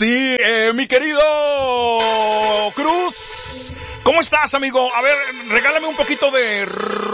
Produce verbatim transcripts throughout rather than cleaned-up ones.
Sí, eh, mi querido Cruz, ¿cómo estás, amigo? A ver, regálame un poquito de...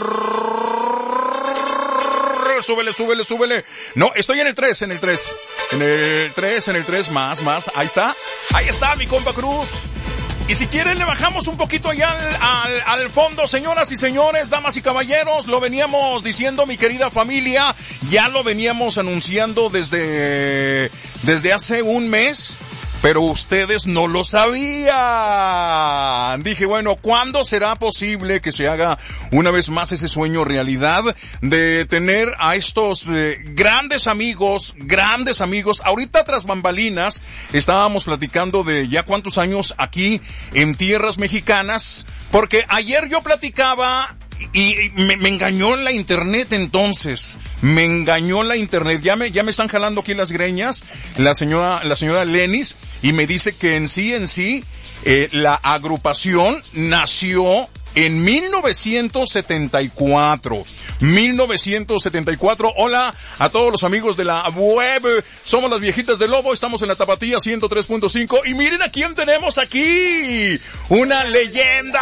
Súbele, súbele, súbele. No, estoy en el tres, en el tres. En el tres, en el tres, más, más. Ahí está. Ahí está, mi compa Cruz. Y si quieren le bajamos un poquito allá al, al, al fondo, señoras y señores, damas y caballeros, lo veníamos diciendo, mi querida familia, ya lo veníamos anunciando desde, desde hace un mes, pero ustedes no lo sabían. Dije, bueno, ¿cuándo será posible que se haga una vez más ese sueño realidad de tener a estos eh, grandes amigos, grandes amigos? Ahorita tras bambalinas estábamos platicando de ya cuántos años aquí en tierras mexicanas, porque ayer yo platicaba y me, me engañó la internet entonces, me engañó la internet, ya me, ya me están jalando aquí las greñas, la señora, la señora Lenis, y me dice que en sí, en sí, eh, la agrupación nació en mil novecientos setenta y cuatro. mil novecientos setenta y cuatro. Hola a todos los amigos de la web. Somos las viejitas del Lobo. Estamos en la Tapatía ciento tres punto cinco. Y miren a quién tenemos aquí. Una leyenda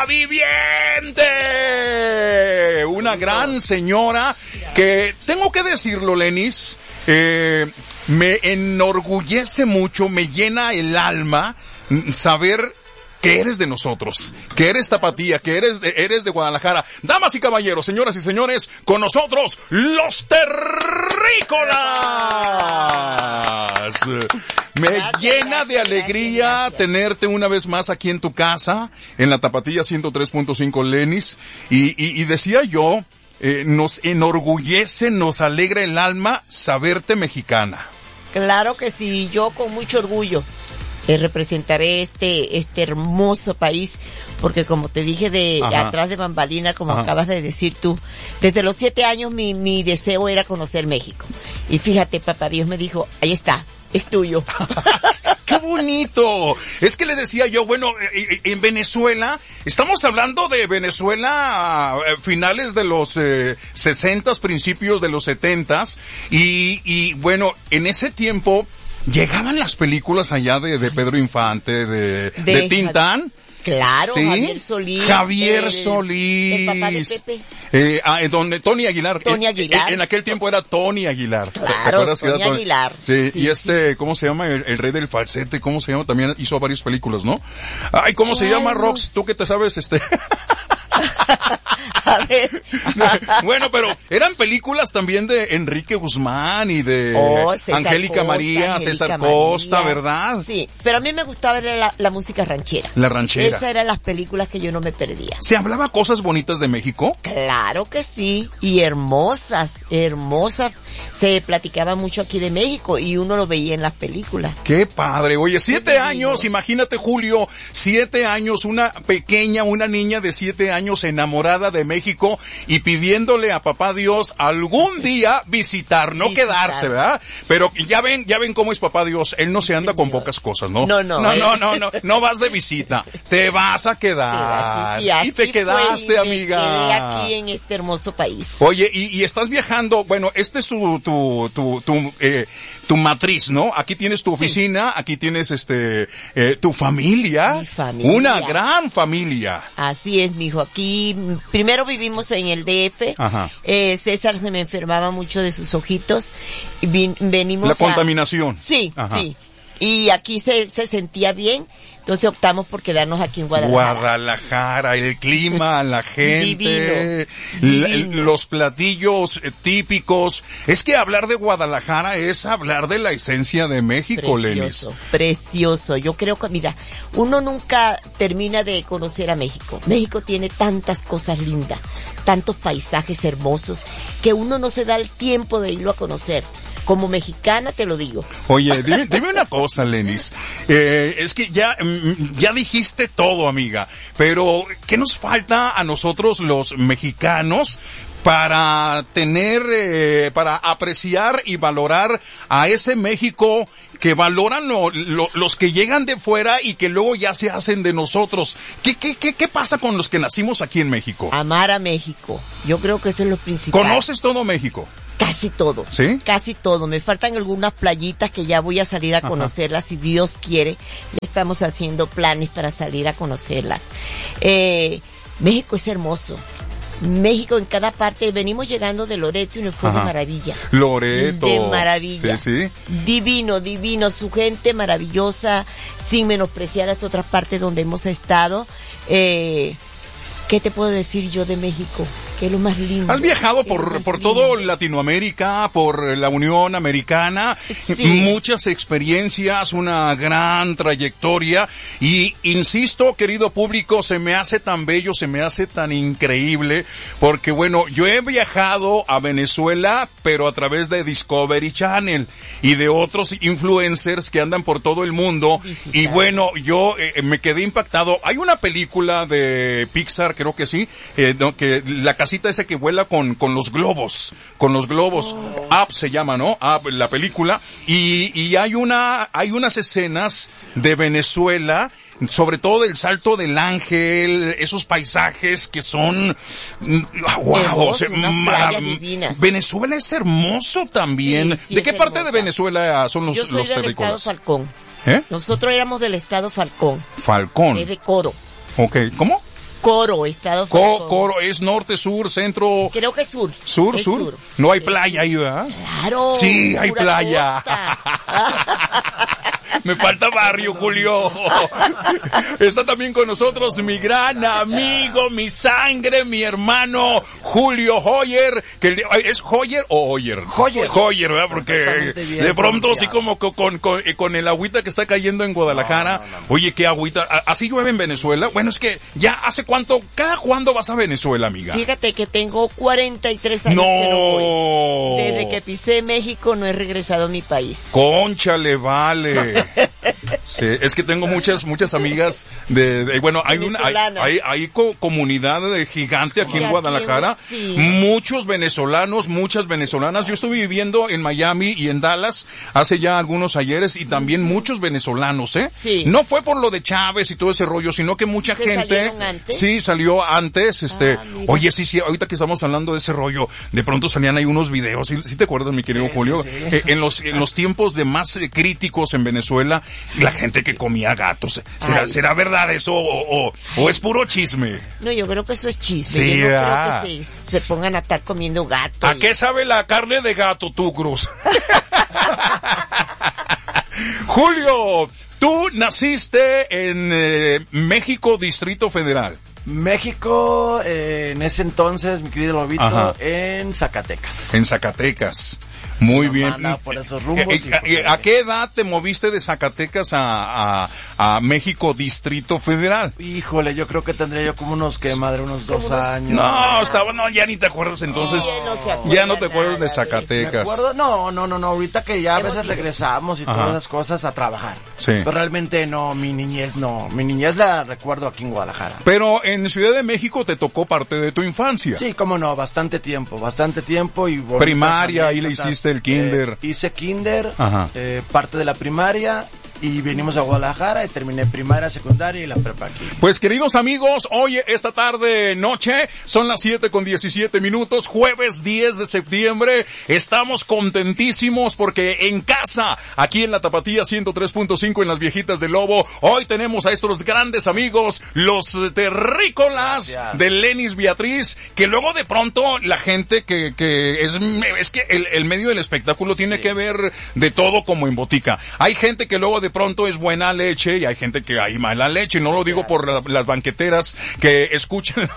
viviente. Una gran señora que, tengo que decirlo, Lenis, eh, me enorgullece mucho, me llena el alma saber que eres de nosotros, que eres tapatía, que eres de, eres de Guadalajara. Damas y caballeros, señoras y señores, con nosotros, los terrícolas. Me llena de alegría tenerte una vez más aquí en tu casa, en la Tapatía ciento tres punto cinco, Lenis. Y, y, y decía yo, eh, nos enorgullece, nos alegra el alma saberte mexicana. Claro que sí, yo con mucho orgullo. Eh, representaré este este hermoso país, porque como te dije de, de atrás de bambalina, como Ajá. acabas de decir tú, desde los siete años mi, mi deseo era conocer México. Y fíjate, papá Dios me dijo, ahí está, es tuyo. ¡Qué bonito! Es que le decía yo, bueno, en Venezuela, estamos hablando de Venezuela finales de los eh, sesentas, principios de los setentas, y, y bueno, en ese tiempo llegaban las películas allá de, de Pedro Infante, de, de, de Tintán. Claro, ¿sí? Javier Solís. Javier el, Solís. El papá de Pepe. Eh, ah, donde Tony Aguilar. Tony Aguilar. En, en aquel tiempo era Tony Aguilar. Claro, Tony, Tony Aguilar. Sí, sí, y este, sí. ¿Cómo se llama? El, el rey del falsete, ¿cómo se llama? También hizo varias películas, ¿no? Ay, ¿cómo se llama, Rox? ¿Tú qué te sabes, este? A ver. Bueno, pero eran películas también de Enrique Guzmán y de oh, Angélica María, César María. Costa, ¿verdad? Sí, pero a mí me gustaba la, la música ranchera. La ranchera. Esas eran las películas que yo no me perdía. ¿Se hablaba cosas bonitas de México? Claro que sí, y hermosas, hermosas. Se platicaba mucho aquí de México y uno lo veía en las películas. ¡Qué padre! Oye, siete años, imagínate, Julio, siete años, una pequeña, una niña de siete años enamorada de México y pidiéndole a papá Dios algún día visitar, no visitar. Quedarse, ¿verdad? Pero ya ven, ya ven cómo es papá Dios, él no se anda con pocas cosas, ¿no? No, no. No, eh. no, no, no, no vas de visita, te vas a quedar. Sí, sí, y te quedaste, fue, amiga. Me quedé aquí en este hermoso país. Oye, y, y estás viajando, bueno, este es tu, tu, tu, tu, eh, tu matriz, ¿no? Aquí tienes tu oficina, sí. Aquí tienes este, eh, tu familia. Mi familia. Una gran familia. Así es, mijo. Aquí, primero vivimos en el D F. Ajá. Eh, César se me enfermaba mucho de sus ojitos. Vin, venimos La a... contaminación. Sí, Ajá. sí. Y aquí se, se sentía bien. Entonces optamos por quedarnos aquí en Guadalajara. Guadalajara, el clima, la gente, Divino. Divino. los platillos típicos. Es que hablar de Guadalajara es hablar de la esencia de México, Lenis. Precioso, precioso. Yo creo que, mira, uno nunca termina de conocer a México. México tiene tantas cosas lindas, tantos paisajes hermosos, que uno no se da el tiempo de irlo a conocer. Como mexicana te lo digo. Oye, dime, dime una cosa, Lenis. Eh, es que ya, ya dijiste todo, amiga. Pero, ¿qué nos falta a nosotros los mexicanos para tener, eh, para apreciar y valorar a ese México que valoran lo, lo, los que llegan de fuera y que luego ya se hacen de nosotros? ¿Qué, qué, qué, qué pasa con los que nacimos aquí en México? Amar a México. Yo creo que eso es lo principal. ¿Conoces todo México? Casi todo. ¿Sí? Casi todo. Me faltan algunas playitas que ya voy a salir a conocerlas, si Dios quiere. Ya estamos haciendo planes para salir a conocerlas. Eh, México es hermoso. México en cada parte, venimos llegando de Loreto y nos fue Ajá. de maravilla. Loreto. De maravilla. Sí, sí. Divino, divino, su gente maravillosa, sin menospreciar las otras partes donde hemos estado. Eh, ¿Qué te puedo decir yo de México? Que es lo más lindo. Has viajado por, por todo Latinoamérica, por la Unión Americana, sí. Muchas experiencias, una gran trayectoria y insisto, querido público, se me hace tan bello, se me hace tan increíble, porque bueno, yo he viajado a Venezuela, pero a través de Discovery Channel y de otros influencers que andan por todo el mundo Visitar. Y bueno, yo eh, me quedé impactado. Hay una película de Pixar, creo que sí, eh, no, que la casita esa que vuela con, con los globos, con los globos, oh. Up se llama, ¿no? Up, la película, y, y hay una, hay unas escenas de Venezuela, sobre todo del Salto del Ángel, esos paisajes que son, wow, hermoso, o sea, ma, Venezuela es hermoso también. Sí, sí, ¿de qué parte hermosa. De Venezuela son los, Yo soy los del terrícolas? Estado Falcón. ¿Eh? Nosotros éramos del Estado Falcón. Falcón. Es de Coro. Okay, ¿cómo? Coro, Estado Falcón. Co, Coro, es norte, sur, centro. Creo que es sur. Sur, sur. sur. No hay playa ahí, ¿verdad? Claro. Sí, hay playa. Me falta barrio, Julio. Está también con nosotros mi gran amigo, mi sangre, mi hermano, Julio Hoyer, que ¿es Hoyer o Hoyer? Hoyer. Hoyer, ¿verdad? Porque de pronto así como con, con, con, con el agüita que está cayendo en Guadalajara. No, no, no. Oye, qué agüita. ¿Así llueve en Venezuela? Bueno, es que ya hace cuánto, ¿cada cuándo vas a Venezuela, amiga? Fíjate que tengo cuarenta y tres años no. que no voy. Desde que pisé México no he regresado a mi país. Cónchale, vale. Sí, es que tengo muchas, muchas amigas de, de bueno, hay una, hay, hay, hay co comunidad de gigante aquí en Guadalajara, sí. Muchos venezolanos, muchas venezolanas. Yo estuve viviendo en Miami y en Dallas hace ya algunos ayeres y también muchos venezolanos, ¿eh? Sí. No fue por lo de Chávez y todo ese rollo, sino que mucha gente, antes? sí, salió antes, este, ah, oye, sí, sí, ahorita que estamos hablando de ese rollo, de pronto salían ahí unos videos, ¿sí, sí te acuerdas, mi querido sí, Julio? Sí, sí. Eh, en los, en los tiempos de más eh, críticos en Venezuela, la gente que comía gatos. ¿Será, ¿será verdad eso o, o, o es puro chisme? No, yo creo que eso es chisme. Sí, yo no ah. creo que se, se pongan a estar comiendo gato. ¿A y... qué sabe la carne de gato tú, Cruz? Julio, tú naciste en eh, México, Distrito Federal. México, eh, en ese entonces, mi querido Lobito, Ajá. en Zacatecas. En Zacatecas. Muy bien. Por esos rumbos eh, eh, ¿A qué edad te moviste de Zacatecas a, a, a México Distrito Federal? Híjole, yo creo que tendría yo como unos, que madre, unos dos años. No, estaba, no, ya ni te acuerdas entonces. No, ya no te acuerdas de Zacatecas. ¿Me acuerdo? No, no, no, no, ahorita que ya a veces regresamos y Ajá. todas esas cosas a trabajar. Sí. Pero realmente no, mi niñez no, mi niñez la recuerdo aquí en Guadalajara. Pero en Ciudad de México te tocó parte de tu infancia. Sí, cómo no, bastante tiempo, bastante tiempo y primaria, ahí le hiciste el kinder. Eh, hice kinder, eh, parte de la primaria y venimos a Guadalajara y terminé primaria, secundaria y la prepa aquí. Pues queridos amigos, hoy, esta tarde, noche, son las siete con diecisiete minutos, jueves diez de septiembre, estamos contentísimos porque en casa, aquí en la Tapatía ciento tres punto cinco en las Viejitas del Lobo, hoy tenemos a estos grandes amigos, los terrícolas Gracias. De Lenis Beatriz, que luego de pronto la gente que, que es, es que el, el medio del espectáculo tiene sí. que ver de todo como en botica. Hay gente que luego de pronto es buena leche y hay gente que hay mala leche, no lo digo por la, las banqueteras que escuchen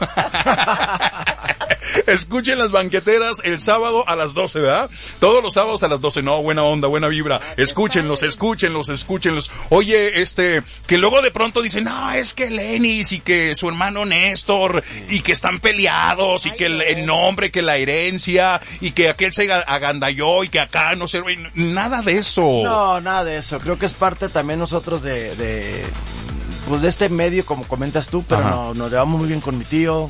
escuchen las banqueteras el sábado a las doce, ¿verdad? Todos los sábados a las doce, no, buena onda, buena vibra, escúchenlos, escúchenlos, escúchenlos. Oye, este, que luego de pronto dicen, no, es que Lenis y que su hermano Néstor y que están peleados y que el, el nombre, que la herencia y que aquel se agandalló y que acá no sé, nada de eso. No, nada de eso, creo que es parte también nosotros de, de pues de este medio como comentas tú, pero no, nos llevamos muy bien con mi tío,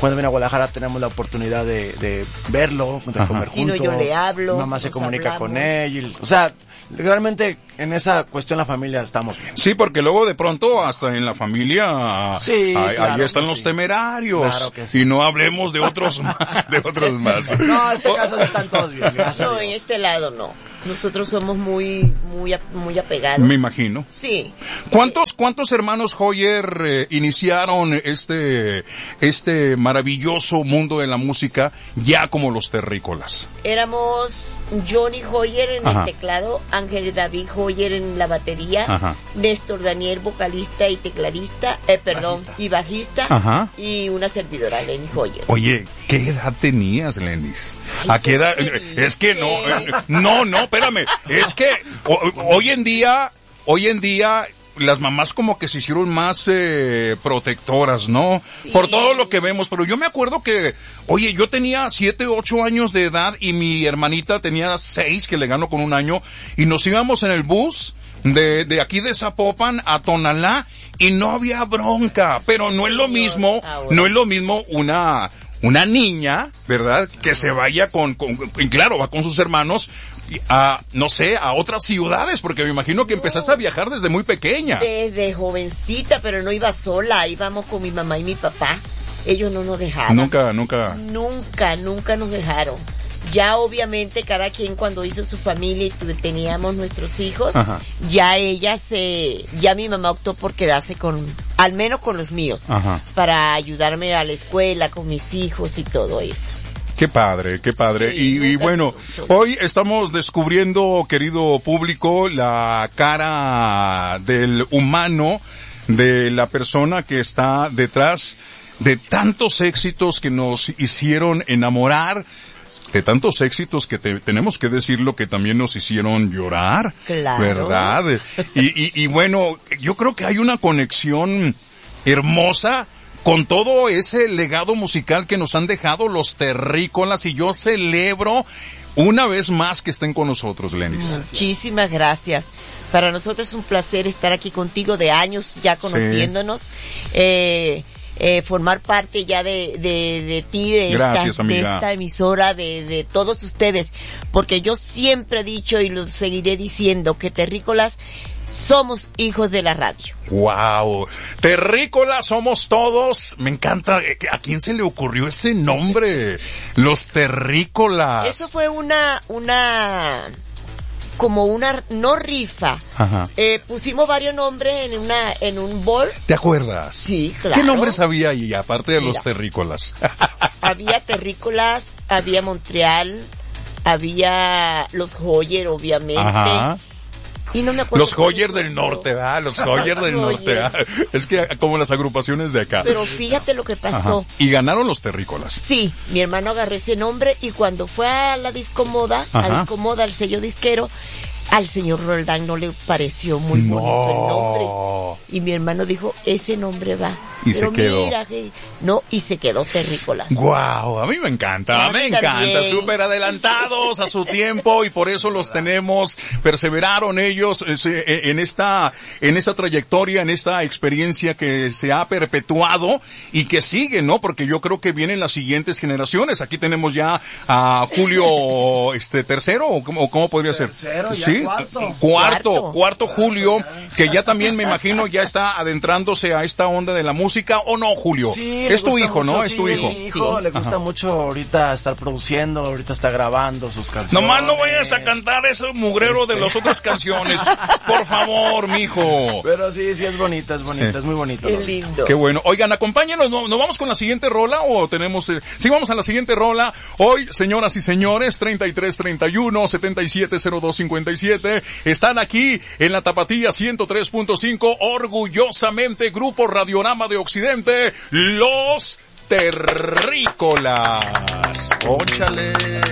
cuando viene a Guadalajara tenemos la oportunidad de, de verlo, de Ajá. comer juntos. Y no, yo le hablo. Mi mamá se comunica hablamos. con él. Y, o sea, realmente en esa cuestión la familia estamos bien. Sí, porque luego de pronto hasta en la familia sí, ahí, claro ahí están los sí. temerarios. Claro que sí. Y no hablemos de otros más, de otros más. No, en este caso están todos bien. No, en este lado no. Nosotros somos muy, muy, muy apegados. Me imagino. Sí. ¿Cuántos, cuántos hermanos Hoyer eh, iniciaron este, este maravilloso mundo de la música ya como los terrícolas? Éramos Johnny Hoyer en Ajá. el teclado, Ángel David Hoyer en la batería, Ajá. Néstor Daniel vocalista y tecladista, eh, perdón, Bajista. y bajista, Ajá. y una servidora, Lenny Hoyer. Oye, ¿qué edad tenías, Lenis? Ay, ¿A qué edad? Felipe. Es que no, eh, no, no, espérame. Es que o, hoy en día, hoy en día, las mamás como que se hicieron más eh, protectoras, ¿no? Sí. Por todo lo que vemos. Pero yo me acuerdo que, oye, yo tenía siete, ocho años de edad y mi hermanita tenía seis, que le ganó con un año, y nos íbamos en el bus de, de aquí de Zapopan a Tonalá y no había bronca. Pero no es lo mismo, no es lo mismo una... Una niña, ¿verdad? Que se vaya con, con, y claro, va con sus hermanos a, no sé, a otras ciudades, porque me imagino que empezaste a viajar desde muy pequeña. Desde jovencita, pero no iba sola, íbamos con mi mamá y mi papá. Ellos no nos dejaban. Nunca, nunca. Nunca, nunca nos dejaron. Ya obviamente cada quien cuando hizo su familia y tu- teníamos nuestros hijos, Ajá. ya ella se, ya mi mamá optó por quedarse con, al menos con los míos, Ajá. para ayudarme a la escuela, con mis hijos y todo eso. Qué padre, qué padre. Sí, y, y nunca bueno, mucho. hoy estamos descubriendo, querido público, la cara del humano, de la persona que está detrás de tantos éxitos que nos hicieron enamorar, de tantos éxitos que te, tenemos que decirlo que también nos hicieron llorar, Claro. ¿verdad? Y, y, y bueno, yo creo que hay una conexión hermosa con todo ese legado musical que nos han dejado los terrícolas, y yo celebro una vez más que estén con nosotros, Lenis. Muchísimas gracias. Para nosotros es un placer estar aquí contigo, de años ya conociéndonos. Eh, eh, formar parte ya de, de, de ti, de, Gracias, esta, amiga. de esta emisora, de, de todos ustedes. Porque yo siempre he dicho y lo seguiré diciendo que Terrícolas somos hijos de la radio. Wow, terrícolas somos todos. Me encanta. ¿A quién se le ocurrió ese nombre? Los terrícolas. Eso fue una, una, como una, no rifa. Ajá. Eh, pusimos varios nombres en una, en un board. ¿Te acuerdas? Sí, claro. ¿Qué nombres había ahí, aparte de Mira. los terrícolas? Había Terrícolas, había Montreal, había los Hoyer, obviamente. Ajá. Y no me acuerdo. Los Hoyer del norte, ¿verdad? Los Hoyer del norte, ¿verdad? Es que como las agrupaciones de acá. Pero fíjate lo que pasó. Ajá. Y ganaron los terrícolas. Sí, mi hermano agarró ese nombre y cuando fue a la discomoda, a Ajá. discomoda, al sello disquero, al señor Roldán no le pareció muy bonito el nombre. No. Y mi hermano dijo, ese nombre va. Y Pero se quedó. mira, que- no, y se quedó Terrícolas. Guau, a mí me encanta, A mí me encanta, también. súper adelantados a su tiempo y por eso los tenemos, perseveraron ellos eh, en esta, en esta trayectoria, en esta experiencia que se ha perpetuado y que sigue, ¿no? Porque yo creo que vienen las siguientes generaciones. Aquí tenemos ya a Julio, este, tercero, o cómo, o cómo podría ser. Tercero, ya Sí, cuarto. cuarto, Cuarto. cuarto Julio, que ya también me imagino ya está adentrándose a esta onda de la música, ¿o no, Julio? Sí, le es tu gusta hijo, ¿no? mucho, Es sí, tu hijo. Mi hijo le gusta mucho ahorita estar produciendo, ahorita está grabando sus canciones. Nomás no vayas a cantar ese mugrero de las otras canciones. Por favor, mijo. Pero sí, sí es bonito, es bonito, Sí. es muy bonito. Qué ¿no? lindo. Qué bueno. Oigan, acompáñenos. ¿No, ¿no vamos con la siguiente rola o tenemos... Eh... Sí, vamos a la siguiente rola. Hoy, señoras y señores, treinta y tres treinta y uno, setenta y siete cero dos cincuenta y siete, están aquí en la Tapatía ciento tres punto cinco, orgullosamente Grupo Radiorama de Occidente, Los Terrícolas. Ónchale.